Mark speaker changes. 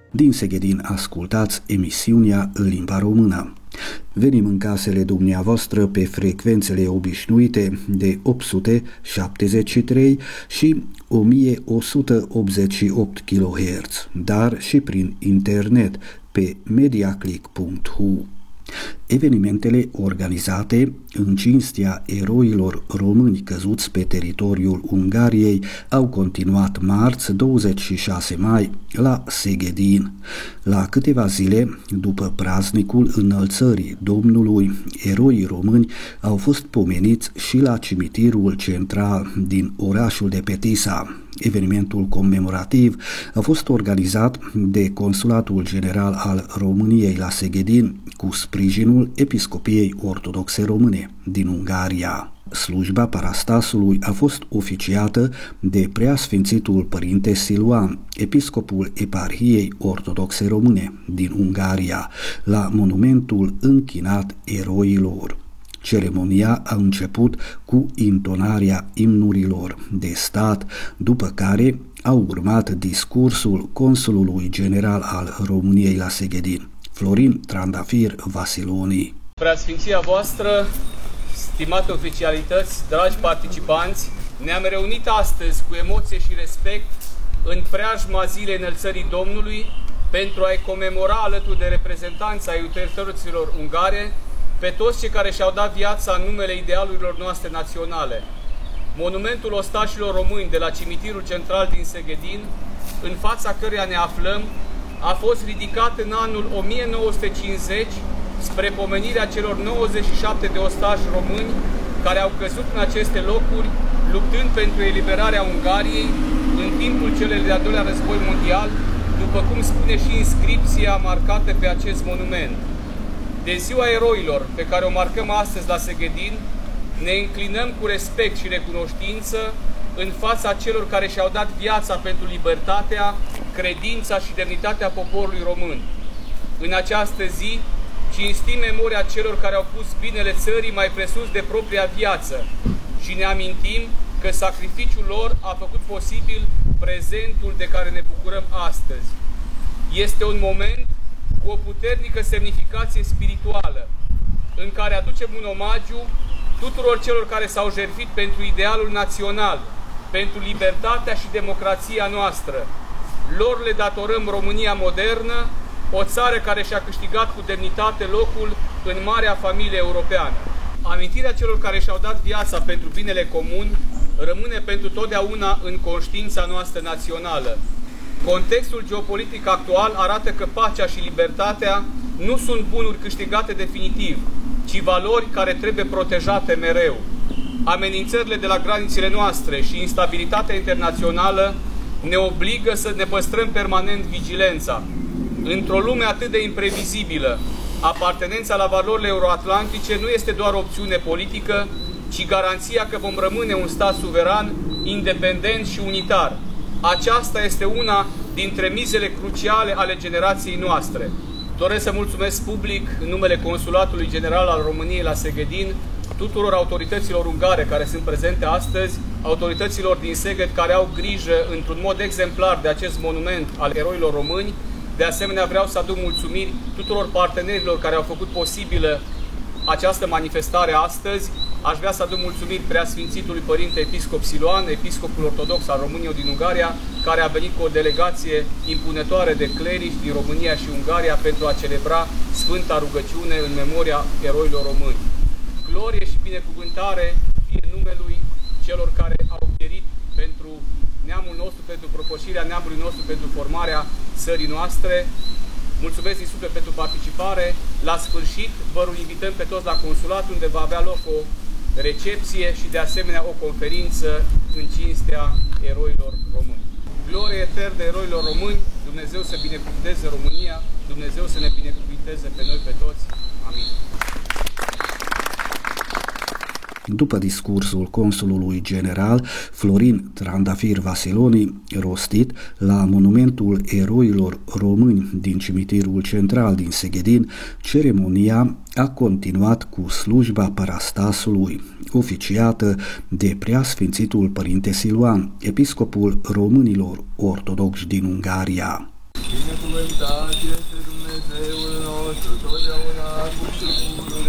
Speaker 1: Din Seghedin ascultați emisiunea în limba română. Venim în casele dumneavoastră pe frecvențele obișnuite de 873 și 1188 kHz, dar și prin internet pe mediaclick.hu. Evenimentele organizate în cinstea eroilor români căzuți pe teritoriul Ungariei au continuat marți 26 mai la Seghedin. La câteva zile după praznicul înălțării Domnului, eroii români au fost pomeniți și la cimitirul central din orașul de Petisa. Evenimentul comemorativ a fost organizat de Consulatul General al României la Seghedin cu sprijinul Episcopiei Ortodoxe Române din Ungaria. Slujba parastasului a fost oficiată de Preasfințitul Părinte Siluan, episcopul Eparhiei Ortodoxe Române din Ungaria, la monumentul închinat eroilor. Ceremonia a început cu intonarea imnurilor de stat, după care a urmat discursul Consulului General al României la Seghedin, Florin Trandafir Vasiloni.
Speaker 2: Preasfinția voastră, stimate oficialități, dragi participanți, ne-am reunit astăzi cu emoție și respect în preajma zilei înălțării Domnului pentru a-i comemora alături de reprezentanța ai autorităților ungare pe toți cei care și-au dat viața în numele idealurilor noastre naționale. Monumentul ostașilor români de la cimitirul central din Seghedin, în fața căreia ne aflăm, a fost ridicat în anul 1950 spre pomenirea celor 97 de ostași români care au căzut în aceste locuri, luptând pentru eliberarea Ungariei în timpul celui de-al doilea război mondial, după cum spune și inscripția marcată pe acest monument. De ziua eroilor pe care o marcăm astăzi la Seghedin, ne înclinăm cu respect și recunoștință în fața celor care și-au dat viața pentru libertatea, credința și demnitatea poporului român. În această zi, cinstim memoria celor care au pus binele țării mai presus de propria viață și ne amintim că sacrificiul lor a făcut posibil prezentul de care ne bucurăm astăzi. Este un moment cu o puternică semnificație spirituală, în care aducem un omagiu tuturor celor care s-au jertfit pentru idealul național, pentru libertatea și democrația noastră. Lor le datorăm România modernă, o țară care și-a câștigat cu demnitate locul în marea familie europeană. Amintirea celor care și-au dat viața pentru binele comun rămâne pentru totdeauna în conștiința noastră națională. Contextul geopolitic actual arată că pacea și libertatea nu sunt bunuri câștigate definitiv, ci valori care trebuie protejate mereu. Amenințările de la granițele noastre și instabilitatea internațională ne obligă să ne păstrăm permanent vigilența. Într-o lume atât de imprevizibilă, apartenența la valorile euroatlantice nu este doar opțiune politică, ci garanția că vom rămâne un stat suveran, independent și unitar. Aceasta este una dintre mizele cruciale ale generației noastre. Doresc să mulțumesc public, în numele Consulatului General al României la Seghedin, tuturor autorităților ungare care sunt prezente astăzi, autorităților din Szeged care au grijă într-un mod exemplar de acest monument al eroilor români. De asemenea, vreau să aduc mulțumiri tuturor partenerilor care au făcut posibilă această manifestare astăzi. Aș vrea să aduc mulțumiri Preasfințitului Părinte Episcop Siluan, episcopul ortodox al României din Ungaria, care a venit cu o delegație impunătoare de clerici din România și Ungaria pentru a celebra Sfânta Rugăciune în memoria eroilor români. Glorie și binecuvântare fie numelui celor care au pierit pentru neamul nostru, pentru propășirea neamului nostru, pentru formarea țării noastre. Mulțumesc din suflet pentru participare. La sfârșit, vă invităm pe toți la consulat, unde va avea loc o recepție și de asemenea o conferință în cinstea eroilor români. Glorie eternă eroilor români, Dumnezeu să binecuvânteze România, Dumnezeu să ne binecuvânteze pe noi pe toți. Amin.
Speaker 1: După discursul consulului general Florin Trandafir Vasiloni, rostit la monumentul eroilor români din cimitirul central din Seghedin, ceremonia a continuat cu slujba parastasului, oficiată de Preasfințitul Părinte Siluan, episcopul românilor ortodoxi din Ungaria.
Speaker 3: binecuvântat este Dumnezeul nostru, totdeauna cu și pururea.